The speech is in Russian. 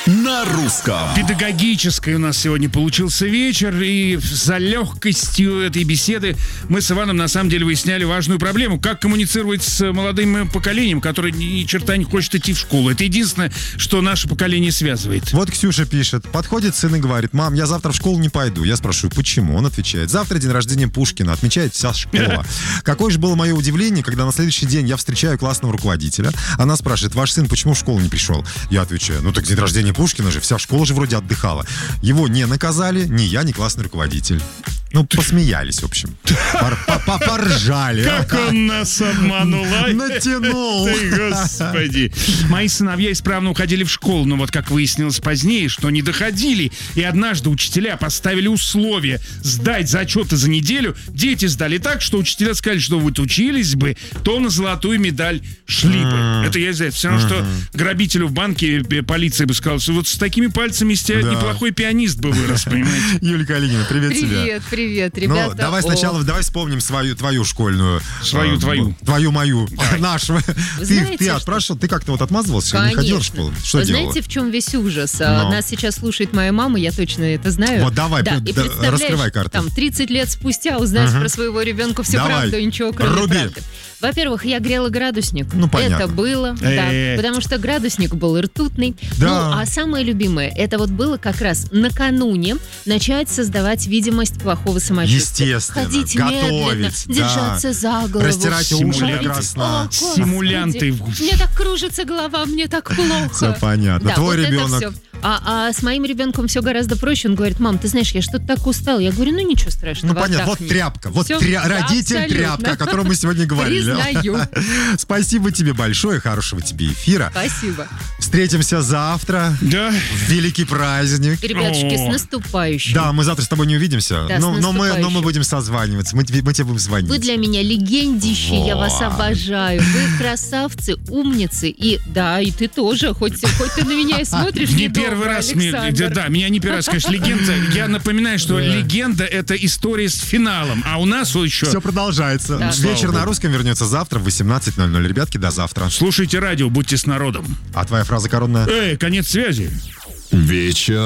на русском. Педагогический у нас сегодня получился вечер, и за легкостью этой беседы мы с Иваном на самом деле выясняли важную проблему. Как коммуницировать с молодым поколением, которое ни черта не хочет идти в школу. Это единственное, что наше поколение связывает. Вот Ксюша пишет. Подходит сын и говорит: мам, я завтра в школу не пойду. Я спрашиваю, почему? Он отвечает: завтра день рождения Пушкина, отмечает вся школа. Какое же было мое удивление, когда на следующий день я встречаю классного руководителя. Она спрашивает: ваш сын почему в школу не пришел? Я отвечаю: ну так день рождения Пушкина же, вся школа же вроде отдыхала. Его не наказали, ни я, ни классный руководитель. Ну, посмеялись, в общем. Поржали. Как он нас обманул, а? Натянул. Ты, господи. Мои сыновья исправно уходили в школу, но вот как выяснилось позднее, что не доходили. И однажды учителя поставили условие сдать зачеты за неделю. Дети сдали так, что учителя сказали, что вы учились бы, то на золотую медаль шли бы. Это я знаю. Все равно, что грабителю в банке полиция бы сказала, что вот с такими пальцами из тебя неплохой пианист бы вырос, понимаете? Юлия Калинина, привет тебе. Привет, ребята. Ну, давай сначала, давай вспомним твою школьную. Твою, мою, нашу. Ты отпрашивал, ты как-то вот отмазывался, не ходил в школу? Что Вы делала? знаете, в чем весь ужас? Нас сейчас слушает моя мама, я точно это знаю. Вот давай, раскрывай карты. Там 30 лет спустя узнать про своего ребенка всю правду, ничего кроме правды. Во-первых, я грела градусник. Ну, понятно. Это было, да, потому что градусник был ртутный. Да. Ну, а самое любимое, это вот было как раз накануне начать создавать видимость плохого самочувствия. Естественно. Ходить Готовить, медленно, держаться за голову. Растирать уши говорить: прекрасно. «О, Господи, Симулянты. мне так кружится голова, мне так плохо. Все понятно. Да, Твой вот ребенок. это всё. А с моим ребенком все гораздо проще. Он говорит: мам, ты знаешь, я что-то так устал. Я говорю: ну ничего страшного. Ну понятно, вот отдохни». тряпка, вот Всё, родитель абсолютно. тряпка, о котором мы сегодня говорили. Признаю. Спасибо тебе большое, хорошего тебе эфира. Спасибо. Встретимся завтра. Да. В великий праздник. Ребятушки, О. с наступающим. Да, мы завтра с тобой не увидимся, Да, с но мы наступающим. будем созваниваться, мы тебе будем звонить. Вы для меня легендищи, я вас Вот. обожаю. Вы красавцы, умницы. И да, и ты тоже, хоть ты на меня и смотришь Не недобро, первый раз, Александр. меня не первый раз, конечно, легенда. Я напоминаю, что легенда — это история с финалом, а у нас вот еще... Все продолжается. Да. Вечер Слава на Богу. русском вернется завтра в 18:00. Ребятки, до завтра. Слушайте радио, будьте с народом. А твоя фраза коронная? Конец связи. Вечер